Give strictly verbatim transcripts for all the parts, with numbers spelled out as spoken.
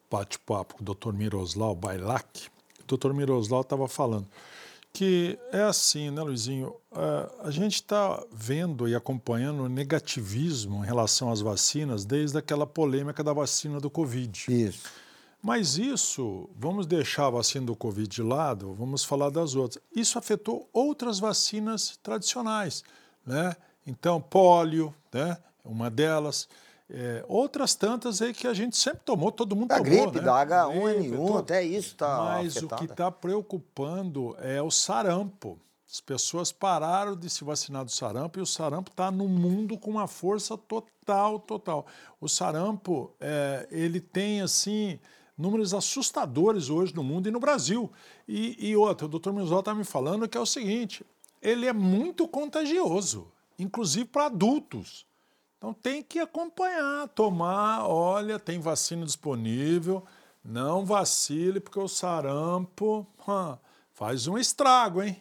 bate-papo com o doutor Miroslav Bailac. O doutor Miroslav estava falando que é assim, né, Luizinho? A gente está vendo e acompanhando o negativismo em relação às vacinas desde aquela polêmica da vacina do Covid. Isso. Mas isso, vamos deixar a vacina do Covid de lado, vamos falar das outras. Isso afetou outras vacinas tradicionais, né? Então, pólio, né? Uma delas. É, outras tantas aí que a gente sempre tomou, todo mundo Da tomou, gripe, né? da H um N um, Gripe, até isso está Mas o afetada. que está preocupando é o sarampo. As pessoas pararam de se vacinar do sarampo e o sarampo está no mundo com uma força total, total. O sarampo, é, ele tem, assim, números assustadores hoje no mundo e no Brasil. E, e outra, o doutor Miroslav está me falando que é o seguinte, ele é muito contagioso, inclusive para adultos. Então tem que acompanhar, tomar, olha, tem vacina disponível, não vacile, porque o sarampo hum, faz um estrago, hein?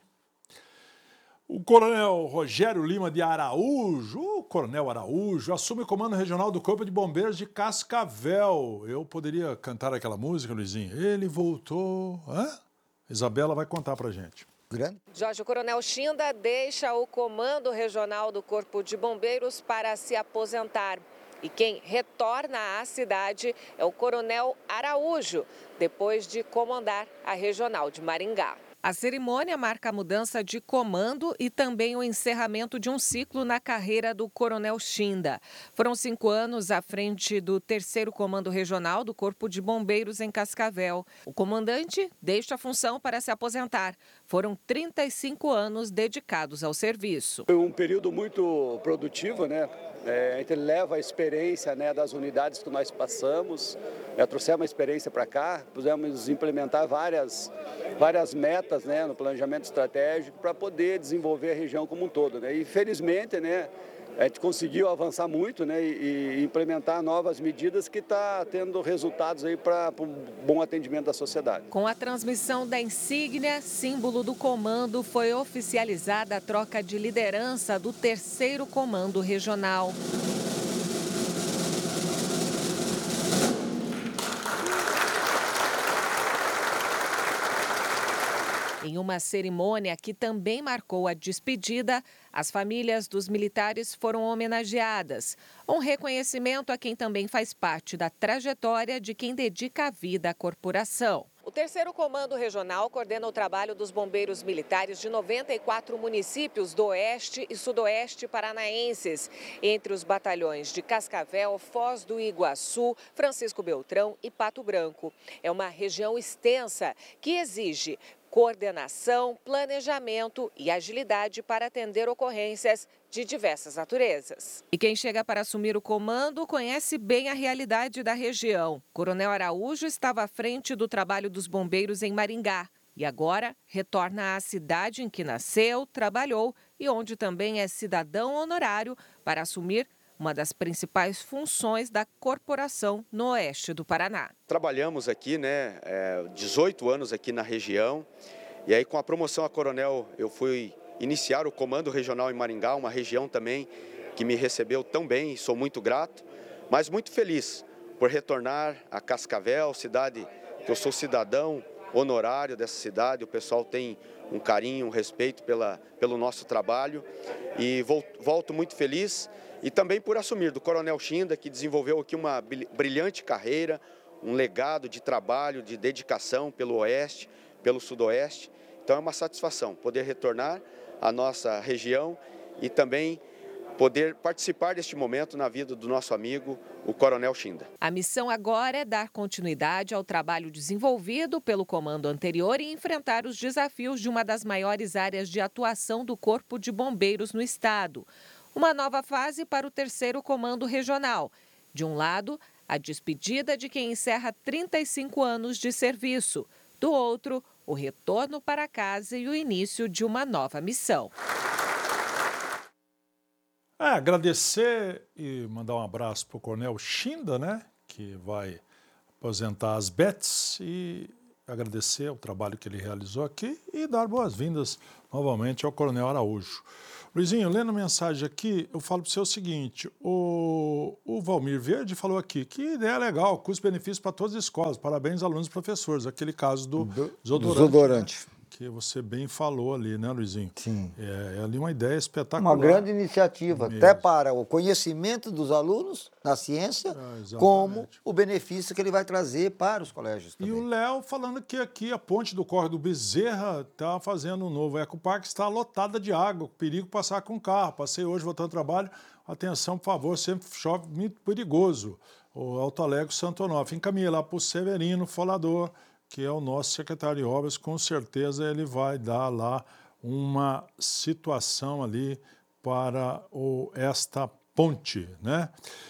O coronel Rogério Lima de Araújo, o coronel Araújo, assume o comando regional do Corpo de Bombeiros de Cascavel. Eu poderia cantar aquela música, Luizinho? Ele voltou. Hã? Isabela vai contar pra gente. Grande. Jorge, o coronel Chinda deixa o comando regional do Corpo de Bombeiros para se aposentar. E quem retorna à cidade é o coronel Araújo, depois de comandar a regional de Maringá. A cerimônia marca a mudança de comando e também o encerramento de um ciclo na carreira do coronel Chinda. Foram cinco anos à frente do terceiro Comando Regional do Corpo de Bombeiros em Cascavel. O comandante deixa a função para se aposentar. Foram trinta e cinco anos dedicados ao serviço. Foi um período muito produtivo, né? É, a gente leva a experiência, né, das unidades que nós passamos, é, trouxemos a experiência para cá, pudemos implementar várias, várias metas, né, no planejamento estratégico para poder desenvolver a região como um todo, né? E felizmente, né, a gente conseguiu avançar muito, né, e, e implementar novas medidas que está tendo resultados aí para um bom atendimento da sociedade. Com a transmissão da insígnia, símbolo do comando, foi oficializada a troca de liderança do terceiro Comando Regional. Em uma cerimônia que também marcou a despedida, as famílias dos militares foram homenageadas. Um reconhecimento a quem também faz parte da trajetória de quem dedica a vida à corporação. O terceiro Comando Regional coordena o trabalho dos bombeiros militares de noventa e quatro municípios do oeste e sudoeste paranaenses, entre os batalhões de Cascavel, Foz do Iguaçu, Francisco Beltrão e Pato Branco. É uma região extensa que exige coordenação, planejamento e agilidade para atender ocorrências de diversas naturezas. E quem chega para assumir o comando conhece bem a realidade da região. Coronel Araújo estava à frente do trabalho dos bombeiros em Maringá e agora retorna à cidade em que nasceu, trabalhou e onde também é cidadão honorário para assumir uma das principais funções da corporação no oeste do Paraná. Trabalhamos aqui, né, é, dezoito anos aqui na região, e aí com a promoção a coronel eu fui iniciar o Comando Regional em Maringá, uma região também que me recebeu tão bem, e sou muito grato, mas muito feliz por retornar a Cascavel, cidade que eu sou cidadão honorário dessa cidade, o pessoal tem um carinho, um respeito pela, pelo nosso trabalho e volto, volto muito feliz. E também por assumir do coronel Chinda, que desenvolveu aqui uma brilhante carreira, um legado de trabalho, de dedicação pelo oeste, pelo sudoeste. Então é uma satisfação poder retornar à nossa região e também poder participar deste momento na vida do nosso amigo, o coronel Chinda. A missão agora é dar continuidade ao trabalho desenvolvido pelo comando anterior e enfrentar os desafios de uma das maiores áreas de atuação do Corpo de Bombeiros no estado. Uma nova fase para o terceiro Comando Regional. De um lado, a despedida de quem encerra trinta e cinco anos de serviço. Do outro, o retorno para casa e o início de uma nova missão. É, agradecer e mandar um abraço para o coronel Chinda, né, que vai aposentar as Bets, e agradecer o trabalho que ele realizou aqui e dar boas-vindas novamente ao Coronel Araújo. Luizinho, lendo mensagem aqui, eu falo para você o seguinte, o, o Valmir Verde falou aqui, que ideia legal, custo-benefício para todas as escolas, parabéns alunos e professores, aquele caso do, do desodorante. desodorante. Né? Que você bem falou ali, né, Luizinho? Sim. É, é ali uma ideia espetacular. Uma grande iniciativa, mesmo. Até para o conhecimento dos alunos na ciência, é, como o benefício que ele vai trazer para os colégios também. E o Léo falando que aqui a ponte do Córrego do Bezerra está fazendo um novo ecoparque, está lotada de água, perigo passar com carro. Passei hoje voltando ao trabalho, atenção, por favor, sempre chove muito perigoso. O Alto Alegre, Santo Onofre. Encaminhei lá para o Severino Folador, que é o nosso secretário de obras, com certeza ele vai dar lá uma situação ali para o, esta ponte, né?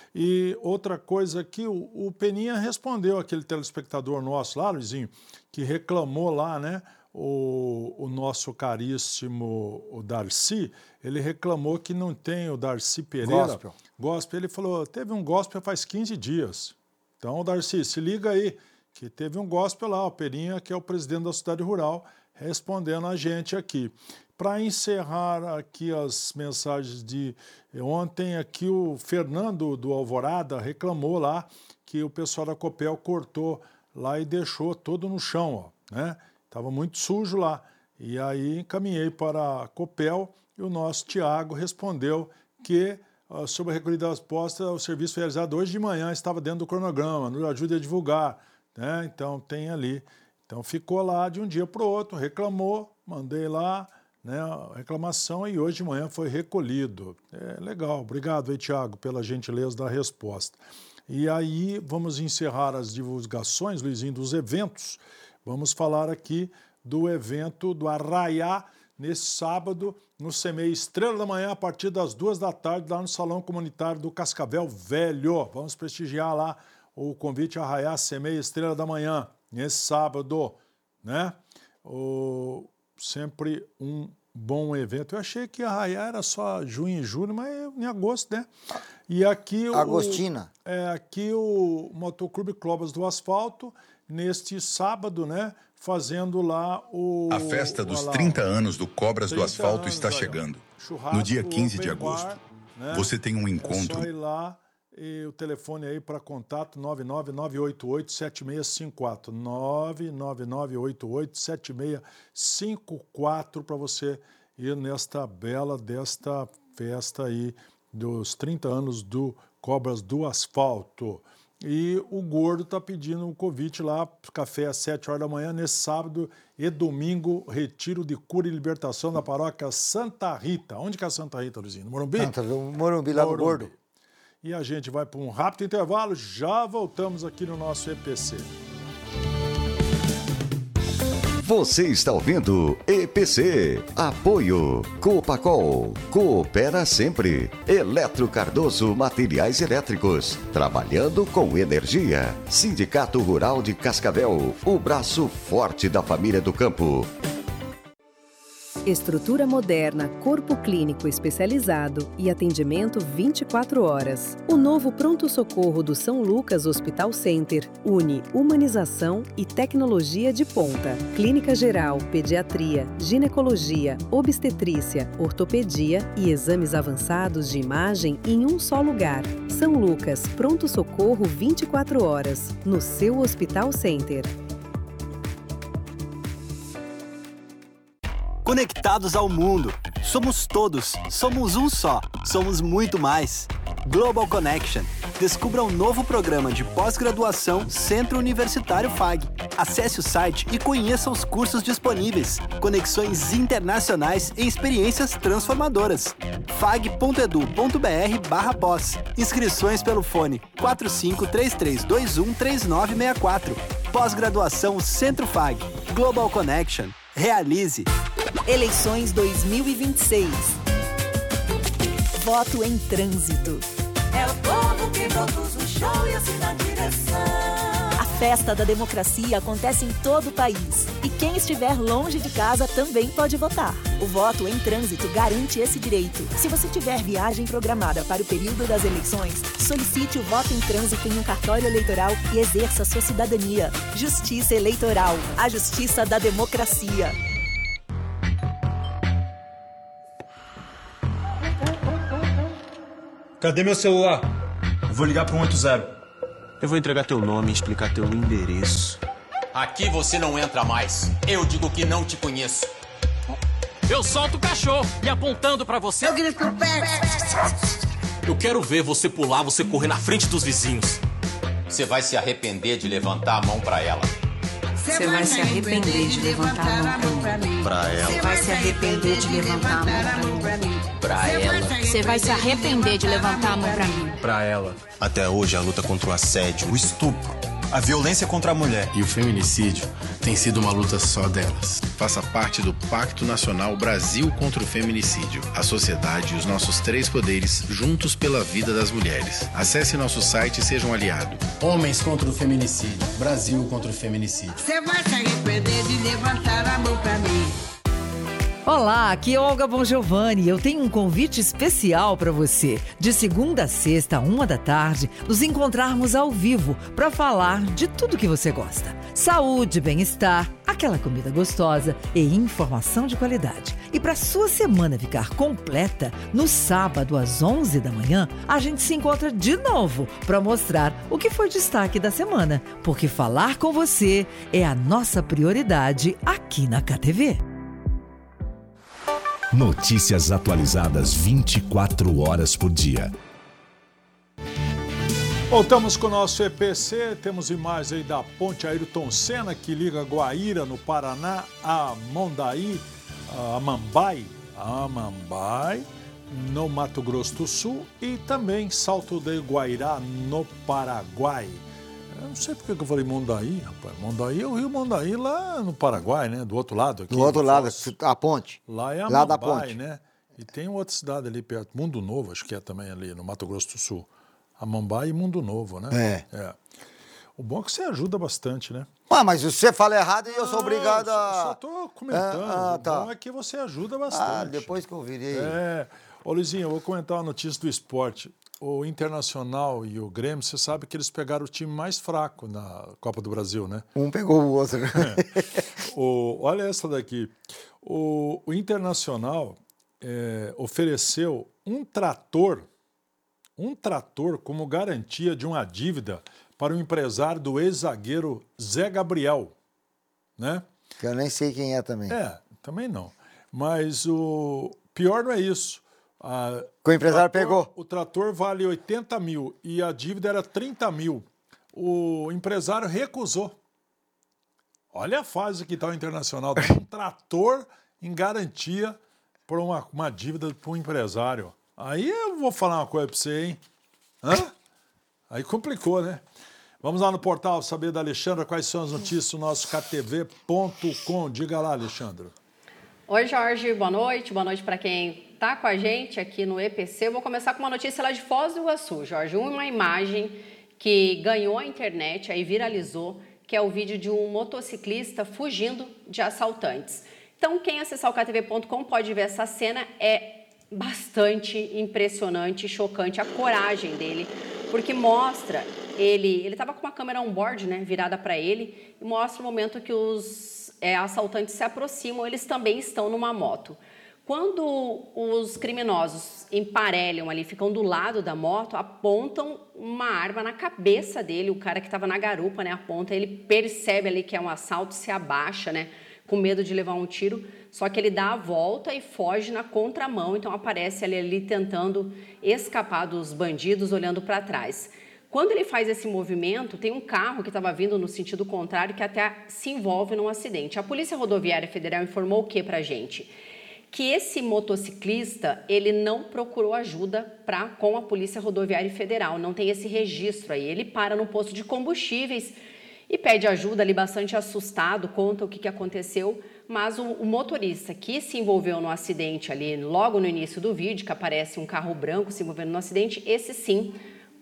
E outra coisa aqui, o, o Peninha respondeu aquele telespectador nosso lá, Luizinho, que reclamou lá, né? O, o nosso caríssimo o Darcy, ele reclamou que não tem o Darcy Pereira. Gospel. Gospel. Ele falou, teve um gospel faz quinze dias. Então, Darcy, se liga aí, que teve um gospel lá, o Peninha, que é o presidente da cidade rural, respondendo a gente aqui. Para encerrar aqui as mensagens de ontem, aqui o Fernando do Alvorada reclamou lá que o pessoal da Copel cortou lá e deixou tudo no chão, ó, né? Estava muito sujo lá. E aí encaminhei para a Copel e o nosso Tiago respondeu que uh, sobre a recolhida das postas, o serviço realizado hoje de manhã estava dentro do cronograma, nos ajuda a divulgar. Né? Então tem ali, então ficou lá de um dia para o outro, reclamou, mandei lá, né, a reclamação e hoje de manhã foi recolhido. É legal, obrigado aí, Tiago, pela gentileza da resposta. E aí vamos encerrar as divulgações, Luizinho, dos eventos. Vamos falar aqui do evento do Arraiá, nesse sábado, no C M E I Estrela da Manhã, a partir das duas da tarde, lá no Salão Comunitário do Cascavel Velho. Vamos prestigiar lá o convite a Arraiá C M E I Estrela da Manhã, nesse sábado, né? O, sempre um bom evento. Eu achei que Arraiá era só junho e julho, mas é em agosto, né? E aqui o... Agostina. É, aqui o Motoclube Clobas do Asfalto, neste sábado, né? Fazendo lá o... A festa dos lá, trinta anos do Cobras do Asfalto anos, está chegando. No dia quinze de agosto. Bar, né? Você tem um encontro... É só ir lá. E o telefone aí para contato nove nove nove oito oito sete seis cinco quatro, nove nove nove oito oito sete seis cinco quatro para você ir nesta bela desta festa aí dos trinta anos do Cobras do Asfalto. E o Gordo está pedindo um convite lá, café às sete horas da manhã, nesse sábado e domingo, retiro de cura e libertação da paróquia Santa Rita. Onde que é a Santa Rita, Luizinho? No Morumbi? Santa, no Morumbi, lá no Gordo. E a gente vai para um rápido intervalo, já voltamos aqui no nosso E P C. Você está ouvindo E P C. Apoio Copacol. Coopera sempre. Eletro Cardoso Materiais Elétricos. Trabalhando com energia. Sindicato Rural de Cascavel. O braço forte da família do campo. Estrutura moderna, corpo clínico especializado e atendimento vinte e quatro horas. O novo pronto-socorro do São Lucas Hospital Center une humanização e tecnologia de ponta. Clínica geral, pediatria, ginecologia, obstetrícia, ortopedia e exames avançados de imagem em um só lugar. São Lucas, pronto-socorro vinte e quatro horas, no seu Hospital Center. Conectados ao mundo. Somos todos. Somos um só. Somos muito mais. Global Connection. Descubra um novo programa de pós-graduação Centro Universitário F A G. Acesse o site e conheça os cursos disponíveis. Conexões internacionais e experiências transformadoras. fag.edu.br barra pós. Inscrições pelo fone quatro cinco três três dois um três nove seis quatro. Pós-graduação Centro F A G. Global Connection. Realize. Eleições dois mil e vinte e seis. Voto em trânsito. É o povo que produz o show e assina a direção. A festa da democracia acontece em todo o país. E quem estiver longe de casa também pode votar. O voto em trânsito garante esse direito. Se você tiver viagem programada para o período das eleições, solicite o voto em trânsito em um cartório eleitoral e exerça sua cidadania. Justiça Eleitoral. A justiça da democracia. Cadê meu celular? Eu vou ligar para um oito zero. Eu vou entregar teu nome e explicar teu endereço. Aqui você não entra mais. Eu digo que não te conheço. Eu solto o cachorro e apontando pra você... Eu grito pro pé. Eu quero ver você pular, você correr na frente dos vizinhos. Você vai se arrepender de levantar a mão pra ela. Você vai se arrepender de levantar a mão pra mim. Pra ela. Você vai se arrepender de levantar a mão pra mim. Pra ela. Você vai se arrepender de levantar a mão pra mim. Pra ela. Até hoje a luta contra o assédio, o estupro, a violência contra a mulher e o feminicídio tem sido uma luta só delas. Faça parte do Pacto Nacional Brasil contra o Feminicídio. A sociedade e os nossos três poderes juntos pela vida das mulheres. Acesse nosso site e seja um aliado. Homens contra o feminicídio. Brasil contra o feminicídio. Você vai se arrepender de levantar a mão pra mim. Olá, aqui é Olga Bongiovanni. Eu tenho um convite especial para você. De segunda a sexta, uma da tarde, nos encontrarmos ao vivo para falar de tudo que você gosta. Saúde, bem-estar, aquela comida gostosa e informação de qualidade. E para sua semana ficar completa, no sábado às onze da manhã, a gente se encontra de novo para mostrar o que foi destaque da semana. Porque falar com você é a nossa prioridade aqui na K T V. Notícias atualizadas vinte e quatro horas por dia. Voltamos com o nosso E P C, temos imagens aí da ponte Ayrton Senna, que liga Guaíra, no Paraná, a Mondaí, a Amambai, a Amambai, no Mato Grosso do Sul, e também Salto de Guairá, no Paraguai. Eu não sei porque que eu falei Mondaí, rapaz. Mondaí é o Rio Mondaí lá no Paraguai, né? Do outro lado aqui. Do outro lado, a ponte. Lá é a lá Mambai, da ponte, né? E tem outra cidade ali perto, Mundo Novo, acho que é também ali no Mato Grosso do Sul. A Mambai e Mundo Novo, né? É. é. O bom é que você ajuda bastante, né? Ah, mas se você fala errado, eu sou obrigado a... Só estou comentando. É, ah, tá. O bom é que você ajuda bastante. Ah, depois que eu virei... É. Ô, Luizinho, eu vou comentar uma notícia do esporte. O Internacional e o Grêmio, você sabe que eles pegaram o time mais fraco na Copa do Brasil, né? Um pegou o outro. É. o, olha essa daqui. O, o Internacional é, ofereceu um trator, um trator como garantia de uma dívida para o empresário do ex-zagueiro Zé Gabriel, né? Que eu nem sei quem é também. É, também não. Mas o pior não é isso. A, o empresário o trator, pegou. O trator vale oitenta mil e a dívida era trinta mil. O empresário recusou. Olha a fase que está o Internacional. Tem um trator em garantia por uma, uma dívida para o empresário. Aí eu vou falar uma coisa para você, hein? Hã? Aí complicou, né? Vamos lá no portal saber da Alexandra quais são as notícias do nosso K T V ponto com. Diga lá, Alexandra. Oi, Jorge, boa noite. Boa noite para quem está com a gente aqui no E P C. Eu vou começar com uma notícia lá de Foz do Iguaçu, Jorge. Uma imagem que ganhou a internet, aí viralizou, que é o vídeo de um motociclista fugindo de assaltantes. Então, quem acessar o K T V ponto com pode ver essa cena. É bastante impressionante e chocante a coragem dele, porque mostra ele... Ele estava com uma câmera on-board, né, virada para ele, e mostra o momento que os É, assaltantes se aproximam, eles também estão numa moto. Quando os criminosos emparelham ali, ficam do lado da moto, apontam uma arma na cabeça dele, o cara que estava na garupa, né, aponta, ele percebe ali que é um assalto, se abaixa, né, com medo de levar um tiro, só que ele dá a volta e foge na contramão, então aparece ele ali tentando escapar dos bandidos, olhando para trás. Quando ele faz esse movimento, tem um carro que estava vindo no sentido contrário que até se envolve num acidente. A Polícia Rodoviária Federal informou o que para a gente? Que esse motociclista, ele não procurou ajuda pra, com a Polícia Rodoviária Federal, não tem esse registro aí. Ele para no posto de combustíveis e pede ajuda ali bastante assustado, conta o que, que aconteceu, mas o, o motorista que se envolveu no acidente ali, logo no início do vídeo, que aparece um carro branco se envolvendo no acidente, esse sim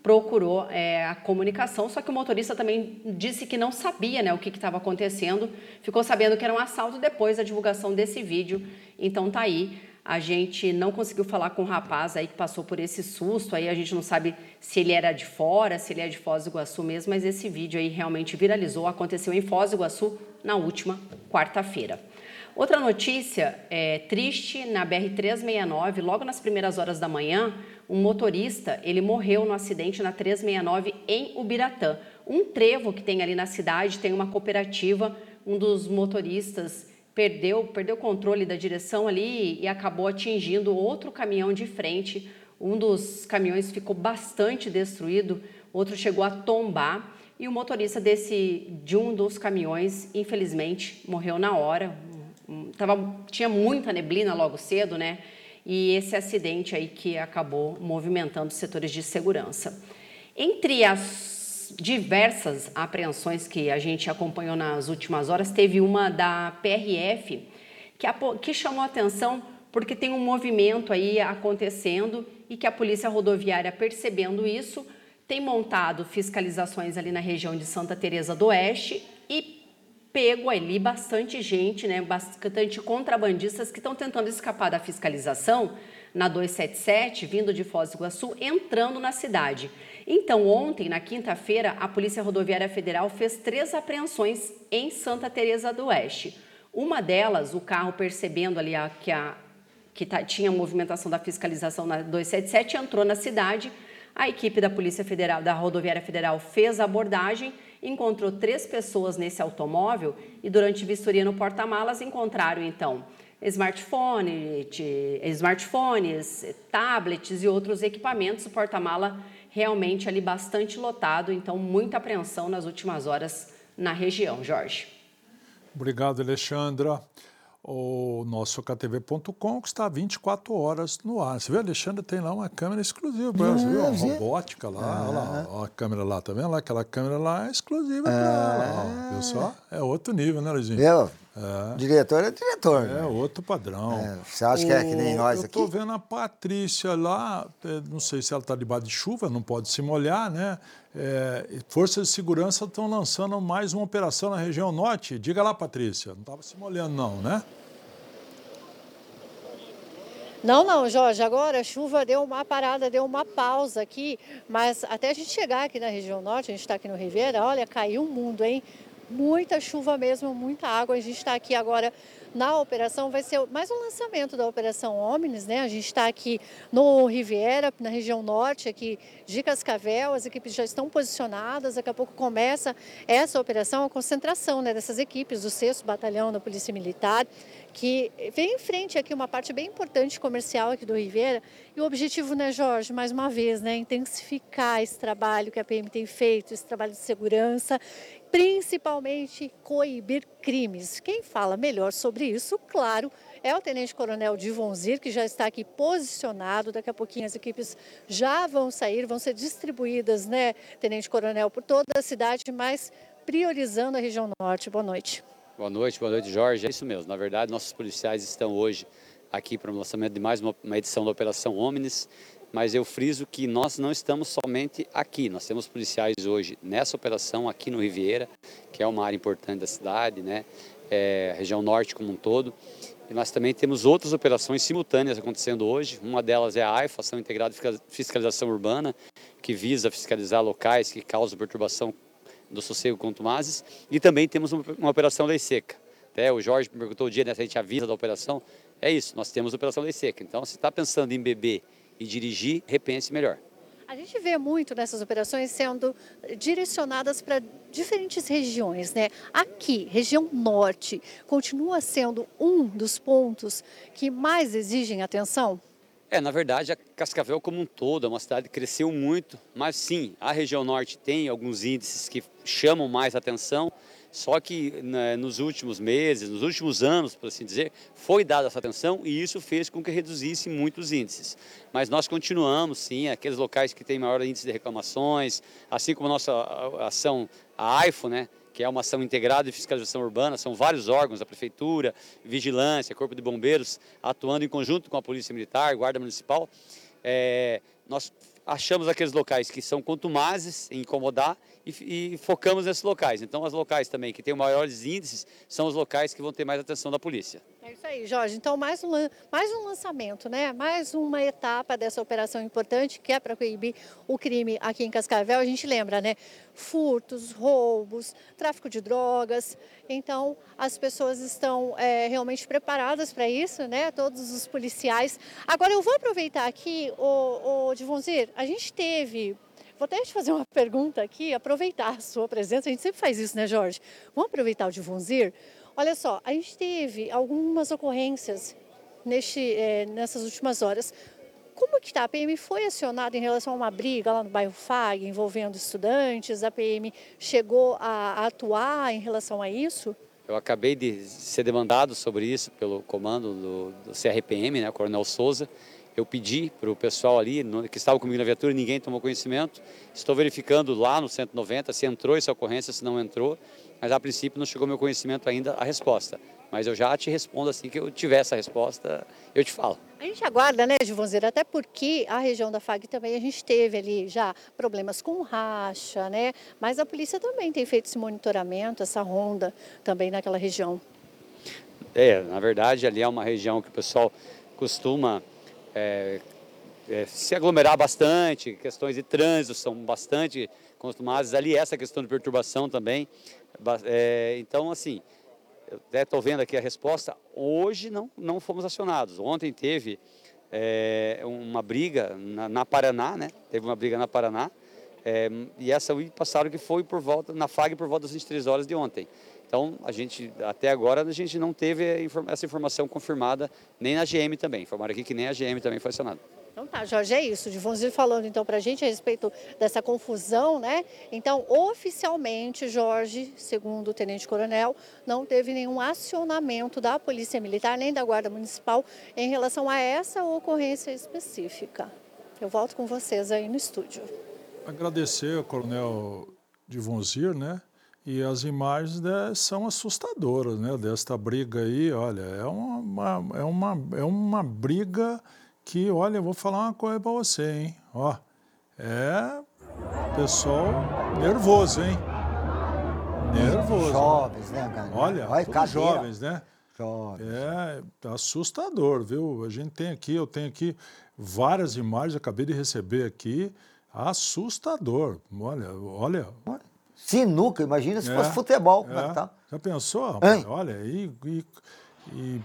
procurou é, a comunicação, só que o motorista também disse que não sabia, né, o que estava acontecendo, ficou sabendo que era um assalto depois da divulgação desse vídeo, então tá aí. A gente não conseguiu falar com o rapaz aí que passou por esse susto, aí a gente não sabe se ele era de fora, se ele é de Foz do Iguaçu mesmo, mas esse vídeo aí realmente viralizou, aconteceu em Foz do Iguaçu na última quarta-feira. Outra notícia é, triste, na B R trezentos e sessenta e nove, logo nas primeiras horas da manhã, um motorista, ele morreu no acidente na trezentos e sessenta e nove em Ubiratã. Um trevo que tem ali na cidade, tem uma cooperativa, um dos motoristas perdeu, perdeu o controle da direção ali e acabou atingindo outro caminhão de frente. Um dos caminhões ficou bastante destruído, outro chegou a tombar e o motorista desse, de um dos caminhões, infelizmente, morreu na hora. Tava, tinha muita neblina logo cedo, né? E esse acidente aí que acabou movimentando os setores de segurança. Entre as diversas apreensões que a gente acompanhou nas últimas horas, teve uma da P R F que, que chamou a atenção porque tem um movimento aí acontecendo e que a Polícia Rodoviária, percebendo isso, tem montado fiscalizações ali na região de Santa Teresa do Oeste e pego ali bastante gente, né, bastante contrabandistas que estão tentando escapar da fiscalização na duzentos e setenta e sete, vindo de Foz do Iguaçu, entrando na cidade. Então, ontem, na quinta-feira, a Polícia Rodoviária Federal fez três apreensões em Santa Teresa do Oeste. Uma delas, o carro percebendo ali a, que, a, que tá, tinha movimentação da fiscalização na duzentos e setenta e sete, entrou na cidade. A equipe da Polícia Federal, da Rodoviária Federal, fez a abordagem, encontrou três pessoas nesse automóvel e, durante vistoria no porta-malas, encontraram, então, smartphone, smartphones, tablets e outros equipamentos. O porta-mala realmente ali bastante lotado, então muita apreensão nas últimas horas na região. Jorge. Obrigado, Alexandra. O nosso K T V ponto com, que está vinte e quatro horas no ar. Você viu, Alexandre, tem lá uma câmera exclusiva para ela. Você viu? Uma robótica lá, ah. olha lá, olha a câmera lá, tá vendo? Aquela câmera lá é exclusiva ah. para ela. Ó, viu só? É outro nível, né, Luizinho? Viu? É. Diretor é diretor. É, né? Outro padrão. É. Você acha o... que é que nem nós eu aqui? Eu tô vendo a Patrícia lá, não sei se ela está debaixo de chuva, não pode se molhar, né? É, forças de segurança estão lançando mais uma operação na região norte. Diga lá, Patrícia, não estava se molhando não, né? Não, não, Jorge, agora a chuva deu uma parada, deu uma pausa aqui, mas até a gente chegar aqui na região norte, a gente está aqui no Riviera, olha, caiu um mundo, hein? Muita chuva mesmo, muita água. A gente está aqui agora na operação, vai ser mais um lançamento da Operação Omnis, né? A gente está aqui no Riviera, na região norte, aqui de Cascavel, as equipes já estão posicionadas, daqui a pouco começa essa operação, a concentração, né, dessas equipes do sexto Batalhão da Polícia Militar, que vem em frente aqui uma parte bem importante comercial aqui do Riviera. E o objetivo, né, Jorge, mais uma vez, né, intensificar esse trabalho que a P M tem feito, esse trabalho de segurança, principalmente coibir crimes. Quem fala melhor sobre isso, claro, é o Tenente Coronel Divonzir, que já está aqui posicionado. Daqui a pouquinho as equipes já vão sair, vão ser distribuídas, né, Tenente Coronel, por toda a cidade, mas priorizando a região norte. Boa noite. Boa noite, boa noite, Jorge. É isso mesmo. Na verdade, nossos policiais estão hoje aqui para o lançamento de mais uma, uma edição da Operação Omnis, mas eu friso que nós não estamos somente aqui. Nós temos policiais hoje nessa operação aqui no Riviera, que é uma área importante da cidade, né? É, a região norte como um todo. E nós também temos outras operações simultâneas acontecendo hoje. Uma delas é a AIFA, Ação Integrada de Fiscalização Urbana, que visa fiscalizar locais que causam perturbação do sossego contumazes. E também temos uma, uma operação Lei Seca. Até o Jorge me perguntou o dia, né, se a gente avisa da operação. É isso, nós temos a operação Lei Seca. Então, se está pensando em beber e dirigir, repense melhor. A gente vê muito nessas operações sendo direcionadas para diferentes regiões, né? Aqui, região norte, continua sendo um dos pontos que mais exigem atenção? É, na verdade, a Cascavel como um todo é uma cidade que cresceu muito, mas sim, a região norte tem alguns índices que chamam mais atenção, só que né, nos últimos meses, nos últimos anos, por assim dizer, foi dada essa atenção e isso fez com que reduzisse muitos índices. Mas nós continuamos, sim, aqueles locais que têm maior índice de reclamações, assim como a nossa ação, a AIFO, né, que é uma ação integrada de fiscalização urbana, são vários órgãos, a Prefeitura, Vigilância, Corpo de Bombeiros, atuando em conjunto com a Polícia Militar, Guarda Municipal. É, nós achamos aqueles locais que são contumazes em incomodar e, e focamos nesses locais. Então, os locais também que têm maiores índices são os locais que vão ter mais atenção da polícia. É isso aí, Jorge. Então, mais um, mais um lançamento, né? Mais uma etapa dessa operação importante que é para coibir o crime aqui em Cascavel. A gente lembra, né? Furtos, roubos, tráfico de drogas. Então, as pessoas estão é, realmente preparadas para isso, né? Todos os policiais. Agora, eu vou aproveitar aqui, o, o Divonzir, a gente teve... Vou até te fazer uma pergunta aqui, aproveitar a sua presença. A gente sempre faz isso, né, Jorge? Vamos aproveitar o Divonzir? Olha só, a gente teve algumas ocorrências neste, é, nessas últimas horas. Como que está? A P M foi acionada em relação a uma briga lá no bairro F A G, envolvendo estudantes? A P M chegou a, a atuar em relação a isso? Eu acabei de ser demandado sobre isso pelo comando do, do C R P M, né, Coronel Souza. Eu pedi para o pessoal ali, que estava comigo na viatura, ninguém tomou conhecimento. Estou verificando lá no cento e noventa se entrou essa ocorrência, se não entrou. Mas a princípio não chegou ao meu conhecimento ainda a resposta. Mas eu já te respondo assim que eu tiver essa resposta, eu te falo. A gente aguarda, né, Divonzir, até porque a região da F A G também a gente teve ali já problemas com racha, né? Mas a polícia também tem feito esse monitoramento, essa ronda também naquela região. É, na verdade ali é uma região que o pessoal costuma é, é, se aglomerar bastante, questões de trânsito são bastante costumadas ali, essa questão de perturbação também. É, então, assim, eu até estou vendo aqui a resposta, hoje não, não fomos acionados. Ontem teve é, uma briga na, na Paraná, né? Teve uma briga na Paraná, é, e essa passaram que foi por volta, na F A G por volta das vinte e três horas de ontem. Então, a gente, até agora, a gente não teve essa informação confirmada, nem na G M também. Informaram aqui que nem a G M também foi acionada. Então tá, Jorge, é isso. Divonzir falando então pra gente a respeito dessa confusão, né? Então, oficialmente, Jorge, segundo o Tenente Coronel, não teve nenhum acionamento da Polícia Militar nem da Guarda Municipal em relação a essa ocorrência específica. Eu volto com vocês aí no estúdio. Agradecer ao Coronel Divonzir, né? E as imagens né, são assustadoras, né? Desta briga aí, olha, é uma, é uma, é uma briga... que, olha, eu vou falar uma coisa para você, hein? Ó, é pessoal nervoso, hein? Nervoso. Jovens, né, cara? Olha, Olha todos jovens, né? Jovens. É assustador, viu? A gente tem aqui, eu tenho aqui várias imagens, acabei de receber aqui, assustador. Olha, olha. Sinuca, imagina se é, fosse futebol, como é que tá? Já pensou, rapaz? Olha, e... e, e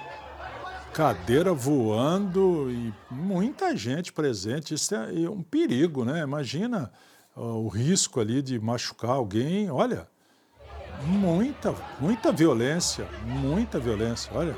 cadeira voando e muita gente presente, isso é um perigo, né? Imagina uh, o risco ali de machucar alguém, olha, muita, muita violência, muita violência, olha.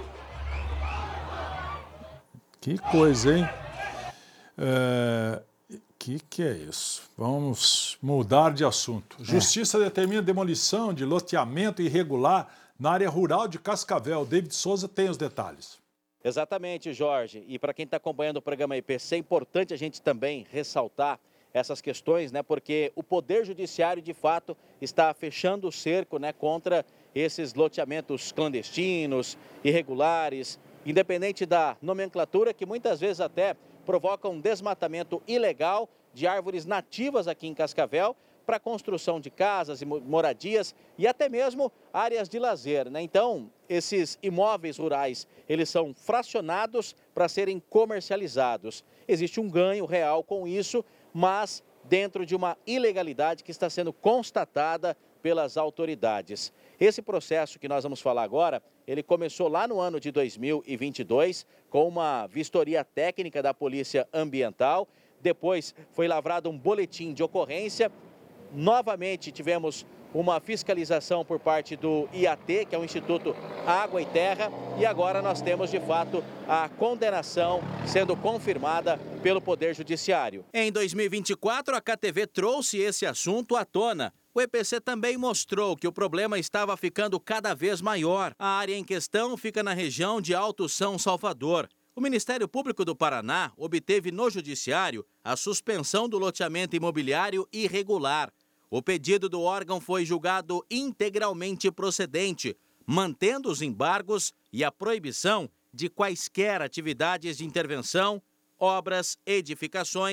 Que coisa, hein? É, que que é isso? Vamos mudar de assunto. Justiça é. determina demolição de loteamento irregular na área rural de Cascavel. David Souza tem os detalhes. Exatamente, Jorge. E para quem está acompanhando o programa I P C, é importante a gente também ressaltar essas questões, né? Porque o Poder Judiciário, de fato, está fechando o cerco, né, contra esses loteamentos clandestinos, irregulares, independente da nomenclatura, que muitas vezes até provocam um desmatamento ilegal de árvores nativas aqui em Cascavel, para a construção de casas e moradias e até mesmo áreas de lazer, né? Então, esses imóveis rurais, eles são fracionados para serem comercializados. Existe um ganho real com isso, mas dentro de uma ilegalidade que está sendo constatada pelas autoridades. Esse processo que nós vamos falar agora, ele começou lá no ano de dois mil e vinte e dois, com uma vistoria técnica da Polícia Ambiental. Depois foi lavrado um boletim de ocorrência. Novamente tivemos uma fiscalização por parte do I A T, que é o Instituto Água e Terra, e agora nós temos de fato a condenação sendo confirmada pelo Poder Judiciário. Em dois mil e vinte e quatro, a K T V trouxe esse assunto à tona. O E P C também mostrou que o problema estava ficando cada vez maior. A área em questão fica na região de Alto São Salvador. O Ministério Público do Paraná obteve no Judiciário a suspensão do loteamento imobiliário irregular. O pedido do órgão foi julgado integralmente procedente, mantendo os embargos e a proibição de quaisquer atividades de intervenção, obras, edificações,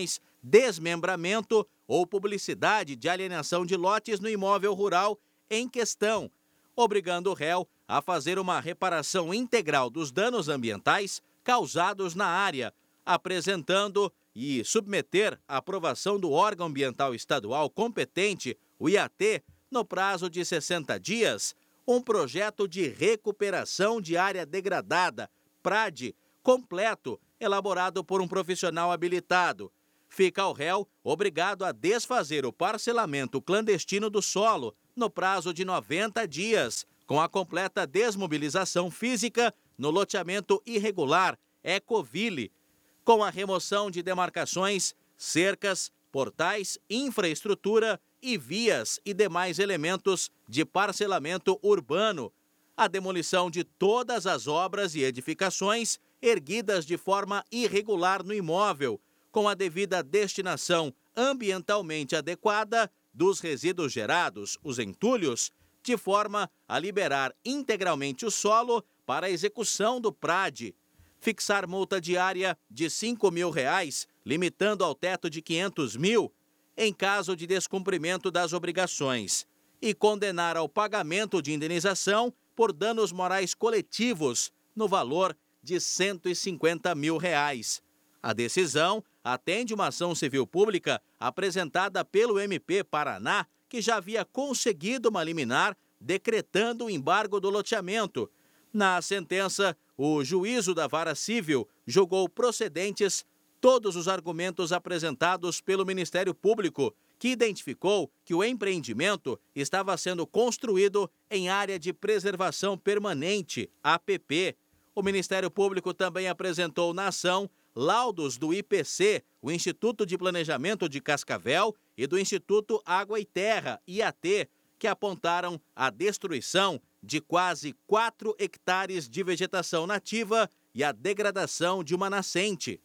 desmembramento ou publicidade de alienação de lotes no imóvel rural em questão, obrigando o réu a fazer uma reparação integral dos danos ambientais causados na área, apresentando e submeter à aprovação do órgão ambiental estadual competente, o I A T, no prazo de sessenta dias, um projeto de recuperação de área degradada, P R A D, completo, elaborado por um profissional habilitado. Fica o réu obrigado a desfazer o parcelamento clandestino do solo no prazo de noventa dias, com a completa desmobilização física no loteamento irregular Ecoville, com a remoção de demarcações, cercas, portais, infraestrutura e vias e demais elementos de parcelamento urbano, a demolição de todas as obras e edificações erguidas de forma irregular no imóvel, com a devida destinação ambientalmente adequada dos resíduos gerados, os entulhos, de forma a liberar integralmente o solo para a execução do P R A D, fixar multa diária de cinco mil reais, limitando ao teto de quinhentos mil, em caso de descumprimento das obrigações, e condenar ao pagamento de indenização por danos morais coletivos, no valor de cento e cinquenta mil reais. A decisão atende uma ação civil pública apresentada pelo M P Paraná, que já havia conseguido uma liminar decretando o embargo do loteamento. Na sentença, o juízo da Vara Civil julgou procedentes todos os argumentos apresentados pelo Ministério Público, que identificou que o empreendimento estava sendo construído em área de preservação permanente, A P P. O Ministério Público também apresentou na ação laudos do I P C, o Instituto de Planejamento de Cascavel, e do Instituto Água e Terra, I A T, que apontaram a destruição de quase quatro hectares de vegetação nativa e a degradação de uma nascente.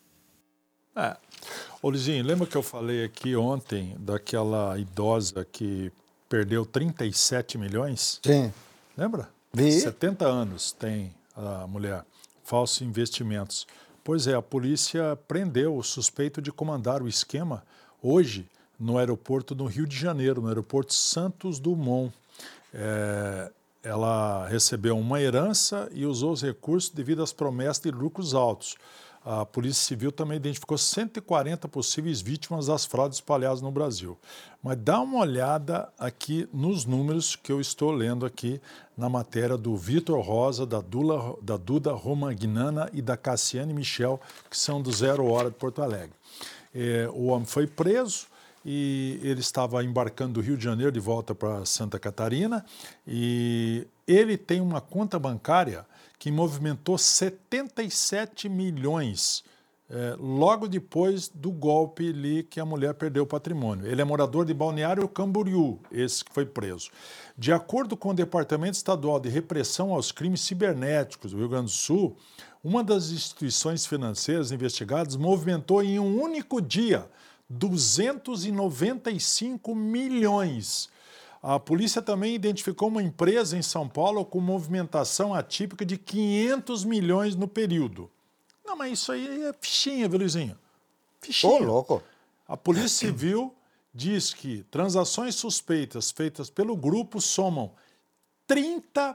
É. Ô, Lizinho, lembra que eu falei aqui ontem daquela idosa que perdeu trinta e sete milhões? Sim. Lembra? Vi. setenta anos tem a mulher. Falsos investimentos. Pois é, a polícia prendeu o suspeito de comandar o esquema hoje no aeroporto do Rio de Janeiro, no aeroporto Santos Dumont. É, ela recebeu uma herança e usou os recursos devido às promessas de lucros altos. A Polícia Civil também identificou cento e quarenta possíveis vítimas das fraudes espalhadas no Brasil. Mas dá uma olhada aqui nos números que eu estou lendo aqui na matéria do Vitor Rosa, da, Dula, da Duda Romagnana e da Cassiane Michel, que são do Zero Hora de Porto Alegre. É, o homem foi preso e ele estava embarcando do Rio de Janeiro de volta para Santa Catarina e ele tem uma conta bancária que movimentou setenta e sete milhões é, logo depois do golpe ali que a mulher perdeu o patrimônio. Ele é morador de Balneário Camboriú, esse que foi preso. De acordo com o Departamento Estadual de Repressão aos Crimes Cibernéticos do Rio Grande do Sul, uma das instituições financeiras investigadas movimentou em um único dia duzentos e noventa e cinco milhões. A polícia também identificou uma empresa em São Paulo com movimentação atípica de quinhentos milhões no período. Não, mas isso aí é fichinha, viu, Luizinho? Fichinha. Ô, louco. A Polícia Civil diz que transações suspeitas feitas pelo grupo somam trinta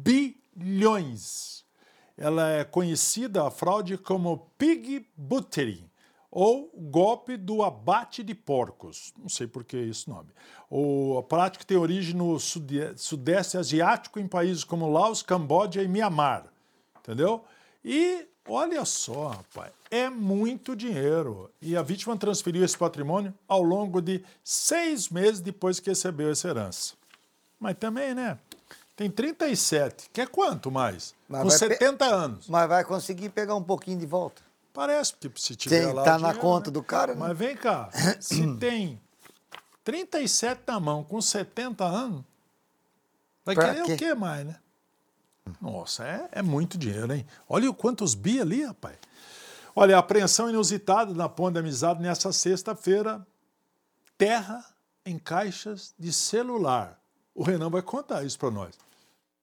bilhões. Ela é conhecida, a fraude, como pig butchery, ou golpe do abate de porcos. Não sei por que esse nome. O, a prática tem origem no sudeste asiático, em países como Laos, Camboja e Mianmar. Entendeu? E olha só, rapaz, é muito dinheiro. E a vítima transferiu esse patrimônio ao longo de seis meses depois que recebeu essa herança. Mas também, né? Tem trinta e sete. Quer quanto mais? Mas Com setenta pe... anos. Mas vai conseguir pegar um pouquinho de volta. Parece, porque se tiver Tem, lá... tá o na dinheiro, conta né? do cara, né? Mas vem cá, se tem trinta e sete na mão com setenta anos, vai Pra querer quê? o quê mais, né? Nossa, é, é muito dinheiro, hein? Olha quantos bi ali, rapaz. Olha, a apreensão inusitada na Ponte da Amizade nessa sexta-feira. Terra em caixas de celular. O Renan vai contar isso para nós.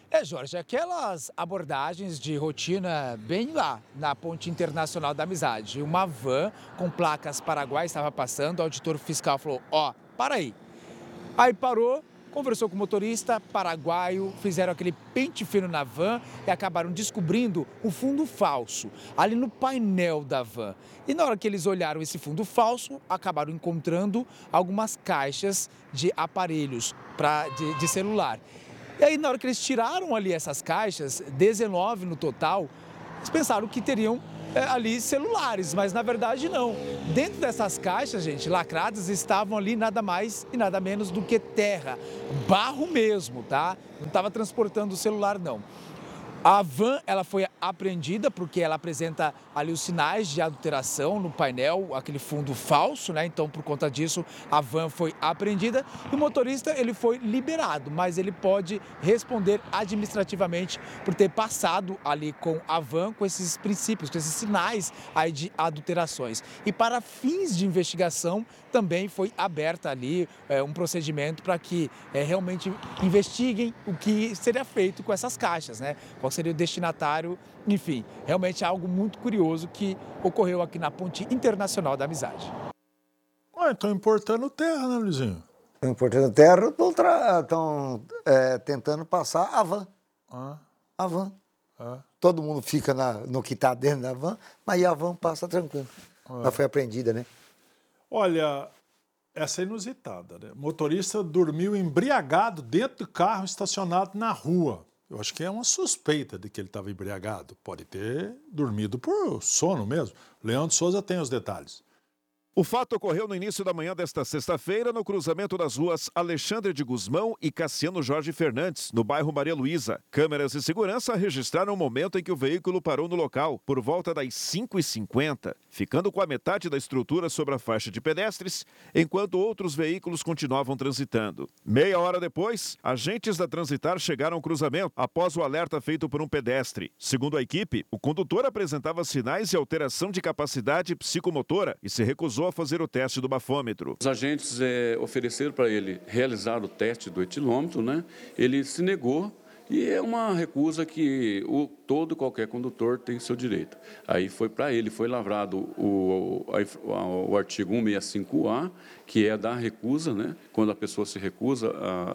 É, Jorge, aquelas abordagens de rotina bem lá, na Ponte Internacional da Amizade. Uma van com placas paraguaias estava passando, o auditor fiscal falou, ó, para aí. Aí parou, conversou com o motorista paraguaio, fizeram aquele pente fino na van e acabaram descobrindo um fundo falso ali no painel da van. E na hora que eles olharam esse fundo falso, acabaram encontrando algumas caixas de aparelhos pra, de, de celular. E aí, na hora que eles tiraram ali essas caixas, dezenove no total, eles pensaram que teriam é, ali celulares, mas na verdade não. Dentro dessas caixas, gente, lacradas, estavam ali nada mais e nada menos do que terra, barro mesmo, tá? Não estava transportando o celular, não. A van, ela foi apreendida porque ela apresenta ali os sinais de adulteração no painel, aquele fundo falso, né? Então, por conta disso, a van foi apreendida e o motorista, ele foi liberado, mas ele pode responder administrativamente por ter passado ali com a van com esses princípios, com esses sinais aí de adulterações. E para fins de investigação, também foi aberta ali é, um procedimento para que é, realmente investiguem o que seria feito com essas caixas, né? Qual seria o destinatário, enfim, realmente é algo muito curioso que ocorreu aqui na Ponte Internacional da Amizade. Ué, estão importando terra, né, Luizinho? Estão importando terra, estão é, tentando passar a van. Ah. A van. Ah. Todo mundo fica na, no que está dentro da van, mas a van passa tranquilo. Ah. Ela foi apreendida, né? Olha, essa é inusitada, né? O motorista dormiu embriagado dentro do carro estacionado na rua. Eu acho que é uma suspeita de que ele estava embriagado. Pode ter dormido por sono mesmo. Leandro Souza tem os detalhes. O fato ocorreu no início da manhã desta sexta-feira, no cruzamento das ruas Alexandre de Guzmão e Cassiano Jorge Fernandes, no bairro Maria Luísa. Câmeras de segurança registraram o momento em que o veículo parou no local, por volta das cinco e cinquenta, ficando com a metade da estrutura sobre a faixa de pedestres, enquanto outros veículos continuavam transitando. Meia hora depois, agentes da Transitar chegaram ao cruzamento após o alerta feito por um pedestre. Segundo a equipe, o condutor apresentava sinais de alteração de capacidade psicomotora e se recusou a fazer o teste do bafômetro. Os agentes é, ofereceram para ele realizar o teste do etilômetro, né? Ele se negou e é uma recusa que o, todo e qualquer condutor tem seu direito. Aí foi para ele, foi lavrado o, a, o artigo cento e sessenta e cinco A, que é da recusa, né? Quando a pessoa se recusa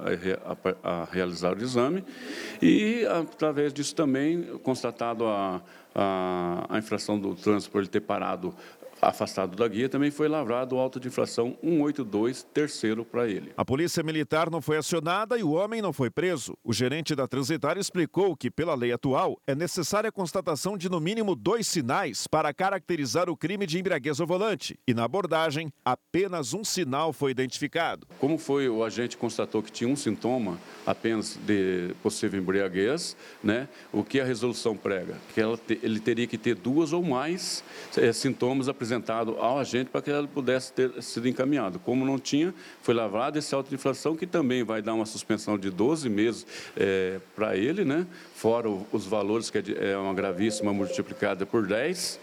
a, a, a realizar o exame, e através disso também constatado a, a, a infração do trânsito por ele ter parado afastado da guia, também foi lavrado o auto de infração cento e oitenta e dois, terceiro para ele. A polícia militar não foi acionada e o homem não foi preso. O gerente da Transitar explicou que, pela lei atual, é necessária a constatação de no mínimo dois sinais para caracterizar o crime de embriaguez ao volante. E na abordagem, apenas um sinal foi identificado. Como foi, o agente constatou que tinha um sintoma apenas de possível embriaguez, né? O que a resolução prega? Que ela te, ele teria que ter duas ou mais é, sintomas apresentados apresentado ao agente para que ele pudesse ter sido encaminhado. Como não tinha, foi lavrado esse auto de infração, que também vai dar uma suspensão de doze meses é, para ele, né? Fora o, os valores, que é, é uma gravíssima multiplicada por dez.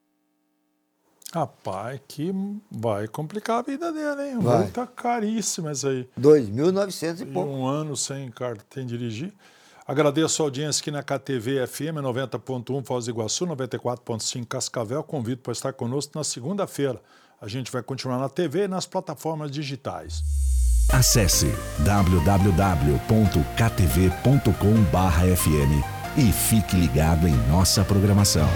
Rapaz, que vai complicar a vida dele, hein? Vai. Multa caríssima isso aí. dois mil e novecentos e pouco. Um ano sem carteira de dirigir. Agradeço a audiência aqui na K T V F M noventa ponto um Foz do Iguaçu, noventa e quatro ponto cinco Cascavel. Convido para estar conosco na segunda-feira. A gente vai continuar na T V e nas plataformas digitais. Acesse w w w ponto k t v ponto com barra f m e fique ligado em nossa programação.